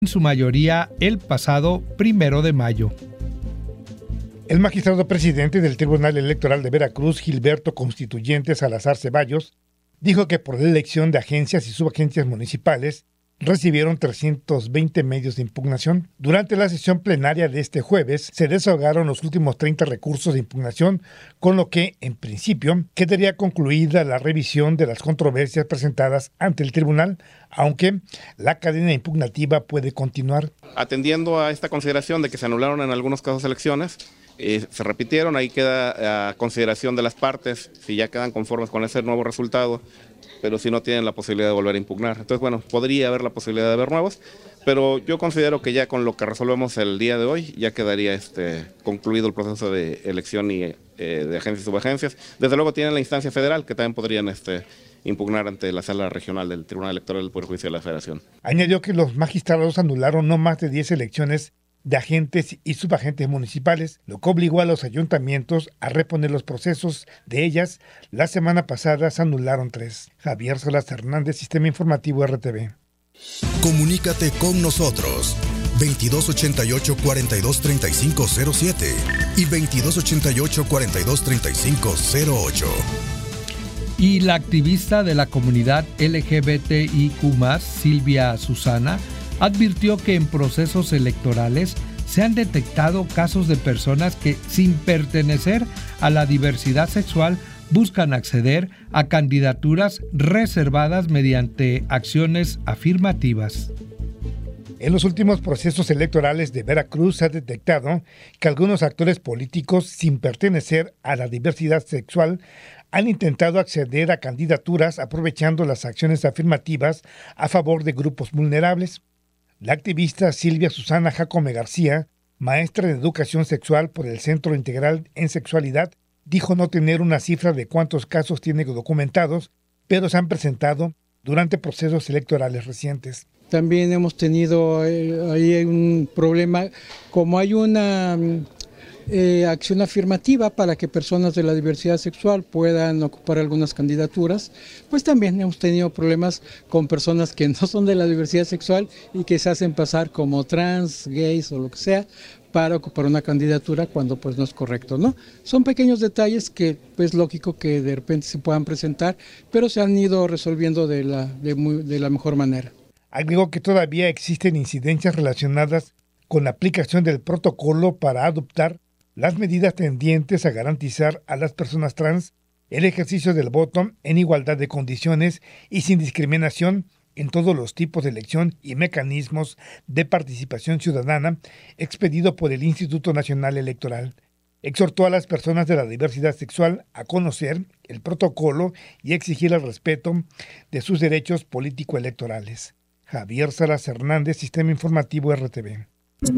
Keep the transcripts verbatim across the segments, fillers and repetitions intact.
en su mayoría el pasado primero de mayo. El magistrado presidente del Tribunal Electoral de Veracruz, Gilberto Constituyente Salazar Ceballos, dijo que por la elección de agencias y subagencias municipales recibieron trescientos veinte medios de impugnación. Durante la sesión plenaria de este jueves se desahogaron los últimos treinta recursos de impugnación, con lo que, en principio, quedaría concluida la revisión de las controversias presentadas ante el tribunal, aunque la cadena impugnativa puede continuar. Atendiendo a esta consideración de que se anularon en algunos casos elecciones, eh, se repitieron, ahí queda a consideración de las partes, si ya quedan conformes con ese nuevo resultado, pero si no tienen la posibilidad de volver a impugnar. Entonces, bueno, podría haber la posibilidad de haber nuevos, pero yo considero que ya con lo que resolvemos el día de hoy, ya quedaría este, concluido el proceso de elección y, eh, de agencias y subagencias. Desde luego tienen la instancia federal, que también podrían este, impugnar ante la sala regional del Tribunal Electoral del Poder Judicial de la Federación. Añadió que los magistrados anularon no más de diez elecciones de agentes y subagentes municipales, lo que obligó a los ayuntamientos a reponer los procesos. De ellas, la semana pasada se anularon tres. Javier Salas Hernández, Sistema Informativo R T V. Comunícate con nosotros veintidós ochenta y ocho, cuarenta y dos, treinta y cinco cero siete y veintidós ochenta y ocho, cuarenta y dos, treinta y cinco cero ocho. Y la activista de la comunidad L G B T I Q más, Silvia Susana, advirtió que en procesos electorales se han detectado casos de personas que, sin pertenecer a la diversidad sexual, buscan acceder a candidaturas reservadas mediante acciones afirmativas. En los últimos procesos electorales de Veracruz se ha detectado que algunos actores políticos, sin pertenecer a la diversidad sexual, han intentado acceder a candidaturas aprovechando las acciones afirmativas a favor de grupos vulnerables. La activista Silvia Susana Jacome García, maestra de educación sexual por el Centro Integral en Sexualidad, dijo no tener una cifra de cuántos casos tiene documentados, pero se han presentado durante procesos electorales recientes. También hemos tenido eh, ahí un problema, como hay una eh, acción afirmativa para que personas de la diversidad sexual puedan ocupar algunas candidaturas, pues también hemos tenido problemas con personas que no son de la diversidad sexual y que se hacen pasar como trans, gays o lo que sea para ocupar una candidatura cuando pues no es correcto, ¿no? Son pequeños detalles que es pues, lógico que de repente se puedan presentar, pero se han ido resolviendo de la, de muy, de la mejor manera. Agregó que todavía existen incidencias relacionadas con la aplicación del protocolo para adoptar las medidas tendientes a garantizar a las personas trans el ejercicio del voto en igualdad de condiciones y sin discriminación en todos los tipos de elección y mecanismos de participación ciudadana expedido por el Instituto Nacional Electoral. Exhortó a las personas de la diversidad sexual a conocer el protocolo y exigir el respeto de sus derechos político-electorales. Javier Salas Hernández, Sistema Informativo R T V.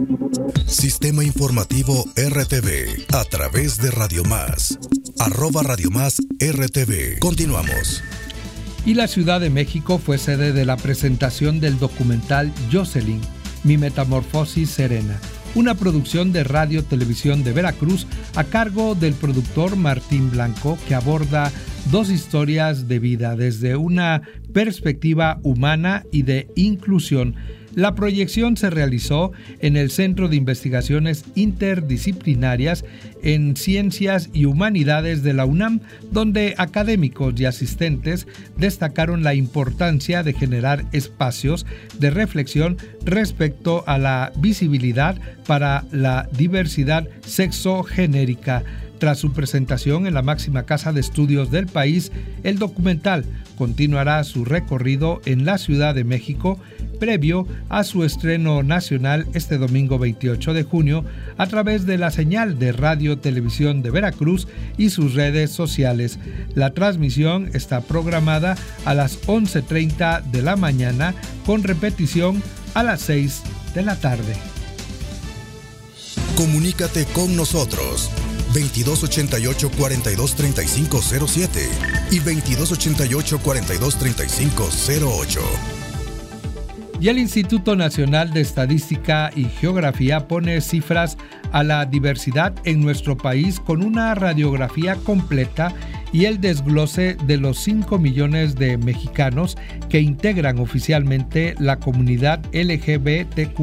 Sistema Informativo R T V, a través de Radio Más, arroba Radio Más R T V. Continuamos. Y la Ciudad de México fue sede de la presentación del documental Jocelyn, Mi Metamorfosis Serena, una producción de Radio Televisión de Veracruz a cargo del productor Martín Blanco, que aborda dos historias de vida desde una perspectiva humana y de inclusión. La proyección se realizó en el Centro de Investigaciones Interdisciplinarias en Ciencias y Humanidades de la UNAM, donde académicos y asistentes destacaron la importancia de generar espacios de reflexión respecto a la visibilidad para la diversidad sexogenérica. Tras su presentación en la máxima casa de estudios del país, el documental continuará su recorrido en la Ciudad de México, previo a su estreno nacional este domingo veintiocho de junio a través de la señal de Radio Televisión de Veracruz y sus redes sociales. La transmisión está programada a las once treinta de la mañana con repetición a las seis de la tarde. Comunícate con nosotros veintidós ochenta y ocho, cuarenta y dos, treinta y cinco cero siete y veintidós ochenta y ocho, cuarenta y dos, treinta y cinco cero ocho. Y el Instituto Nacional de Estadística y Geografía pone cifras a la diversidad en nuestro país con una radiografía completa y el desglose de los cinco millones de mexicanos que integran oficialmente la comunidad L G B T Q